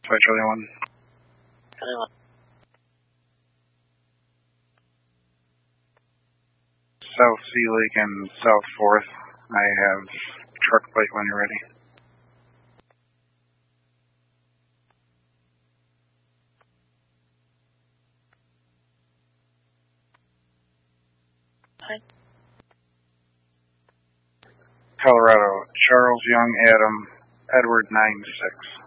Charlie 1. Charlie 1. South Sea Lake and South 4th. I have truck plate when you're ready. Fine. Colorado, Charles Young Adam, Edward 96.